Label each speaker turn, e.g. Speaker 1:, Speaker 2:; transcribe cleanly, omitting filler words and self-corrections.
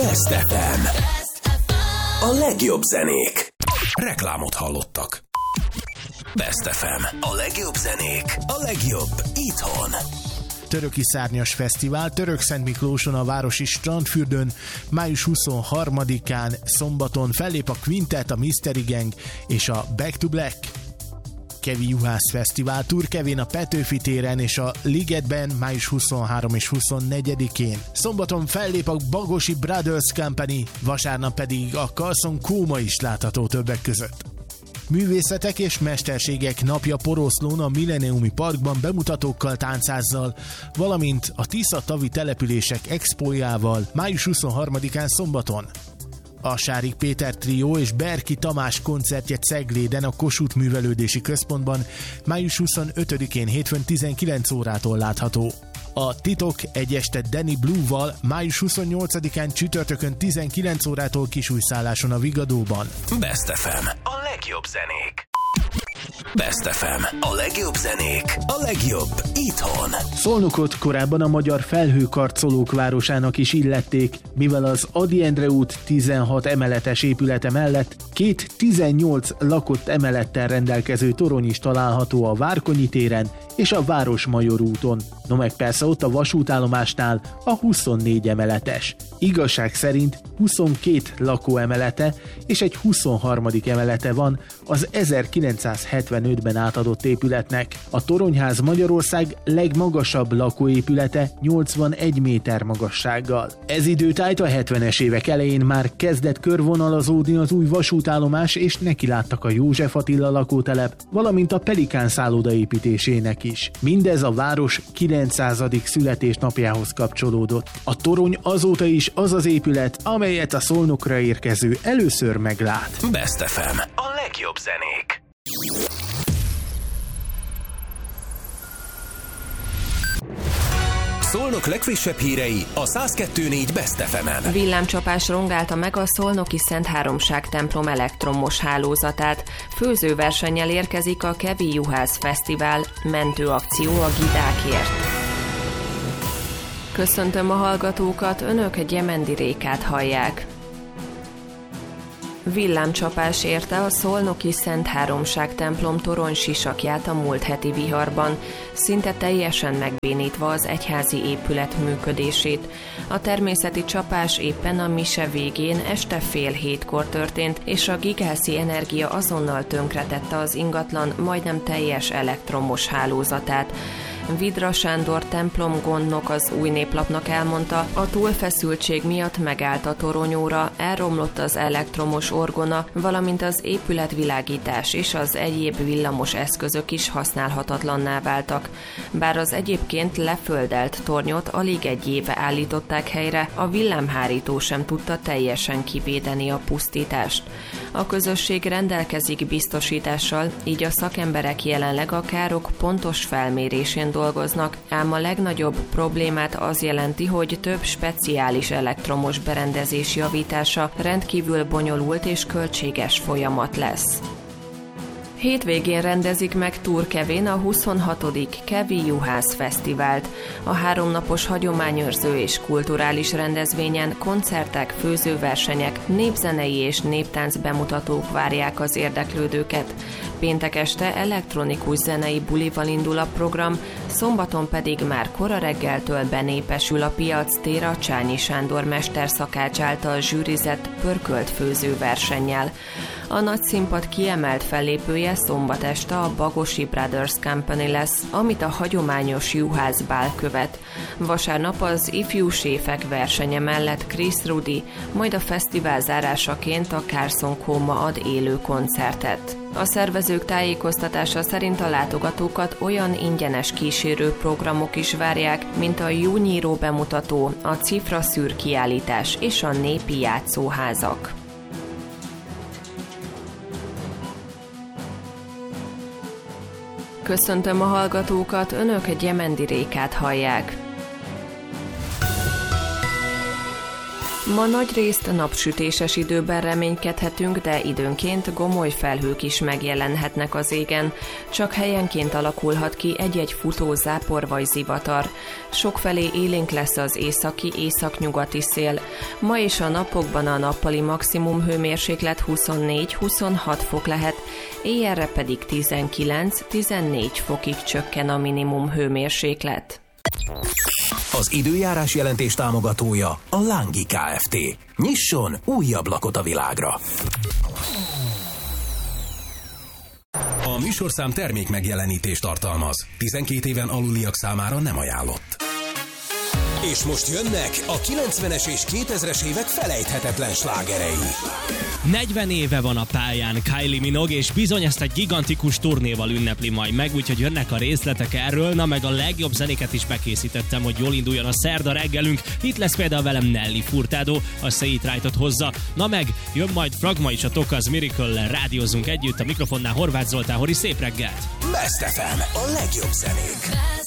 Speaker 1: Best FM. A legjobb zenék. Reklámot hallottak. Best FM. A legjobb zenék. A legjobb itthon.
Speaker 2: Töröki Szárnyas Fesztivál Törökszentmiklóson a városi strandfürdőn május 23-án szombaton fellép a Quintet, a Mystery Gang és a Back to Black. Kevi Juhász Fesztivál Turkevén a Petőfi téren és a Ligetben május 23 és 24-én. Szombaton fellép a Bagosi Brothers Company, vasárnap pedig a Carlson Kóma is látható többek között. Művészetek és mesterségek napja Poroszlón a Millenniumi Parkban bemutatókkal, táncázzal, valamint a Tisza-tavi települések expójával május 23-án szombaton. A Sárik Péter trió és Berki Tamás koncertje Cegléden a Kossuth Művelődési Központban május 25-én hétfőn 19 órától látható. A Titok egy este Danny Blue-val május 28-án csütörtökön 19 órától kisújszálláson a Vigadóban.
Speaker 1: Best FM. A legjobb zenék. Best FM. A legjobb zenék. A legjobb itthon.
Speaker 2: Szolnokot korábban a magyar felhőkarcolók városának is illették, mivel az Ady Endre út 16 emeletes épülete mellett két 18 lakott emelettel rendelkező torony is található a Várkonyi téren és a Városmajor úton. No meg persze ott a vasútállomásnál a 24 emeletes. Igazság szerint 22 lakóemelete és egy 23. emelete van az 1975-ben átadott épületnek. A Toronyház Magyarország legmagasabb lakóépülete 81 méter magassággal. Ez időtájt a 70-es évek elején már kezdett körvonalazódni az új vasútállomás, és nekiláttak a József Attila lakótelep, valamint a Pelikán szálloda építésének is. Mindez a város 900. születésnapjához kapcsolódott. A torony azóta is az az épület, amelyet a Szolnokra érkező először meglát.
Speaker 1: Best FM. A legjobb zenék. Szolnok legfrissebb hírei a 102.4 Best FM-en.
Speaker 3: Villámcsapás rongálta meg a szolnoki Szent Háromság templom elektromos hálózatát. Főzőversennyel érkezik a Kevi Juhász Fesztivál, mentőakció a gidákért. Köszöntöm a hallgatókat, önök Gyemendi Rékát hallják. Villámcsapás érte a szolnoki Szent Háromság templom torony sisakját a múlt heti viharban, szinte teljesen megbénítva az egyházi épület működését. A természeti csapás éppen a mise végén este 6:30 történt, és a Gigászi Energia azonnal tönkretette az ingatlan majdnem teljes elektromos hálózatát. Vidra Sándor templomgondnok az Új Néplapnak elmondta, a túlfeszültség miatt megállt a toronyóra, elromlott az elektromos orgona, valamint az épületvilágítás és az egyéb villamos eszközök is használhatatlanná váltak. Bár az egyébként leföldelt tornyot alig egy éve állították helyre, a villámhárító sem tudta teljesen kivédeni a pusztítást. A közösség rendelkezik biztosítással, így a szakemberek jelenleg a károk pontos felmérésén dolgoznak, ám a legnagyobb problémát az jelenti, hogy több speciális elektromos berendezés javítása rendkívül bonyolult és költséges folyamat lesz. Hétvégén rendezik meg Turkevén a 26. Kevi Juhász Fesztivált. A 3 napos hagyományőrző és kulturális rendezvényen koncertek, főzőversenyek, népzenei és néptánc bemutatók várják az érdeklődőket. Péntek este elektronikus zenei bulival indul a program, szombaton pedig már kora reggeltől benépesül a piactér a Csányi Sándor mesterszakács által zsűrizett pörkölt főzőversennyel. A nagy színpad kiemelt fellépője szombat este a Bagosi Brothers Company lesz, amit a hagyományos juhászbál követ. Vasárnap az ifjú séfek versenye mellett Chris Rudi, majd a fesztivál zárásaként a Carlson Kóma ad élő koncertet. A szervezők tájékoztatása szerint a látogatókat olyan ingyenes kísérő programok is várják, mint a júnyíró bemutató, a cifraszűr kiállítás és a népi játszóházak. Köszöntöm a hallgatókat, önök Gyemendi Rékát hallják. Ma nagyrészt napsütéses időben reménykedhetünk, de időnként gomoly felhők is megjelenhetnek az égen. Csak helyenként alakulhat ki egy-egy futó zápor vagy zivatar. Sokfelé élénk lesz az északi-északnyugati szél. Ma és a napokban a nappali maximum hőmérséklet 24-26 fok lehet, éjjelre pedig 19-14 fokig csökken a minimum hőmérséklet.
Speaker 1: Az időjárás jelentés támogatója a Lángi Kft. Nyisson új ablakot a világra! A műsorszám termék megjelenítést tartalmaz. 12 éven aluliak számára nem ajánlott. És most jönnek a 90-es és 2000-es évek felejthetetlen slágerei.
Speaker 4: 40 éve van a pályán Kylie Minogue, és bizony ezt egy gigantikus turnéval ünnepli majd meg, úgyhogy jönnek a részletek erről, na meg a legjobb zenéket is bekészítettem, hogy jól induljon a szerda reggelünk. Itt lesz például velem Nelly Furtado, a Say It Right-ot hozza, na meg jön majd Fragma is a Tokaz Miracle-lel, rádiózunk együtt, a mikrofonnál Horváth Zoltán. Hori, szép reggelt!
Speaker 1: Best FM, a legjobb zenék.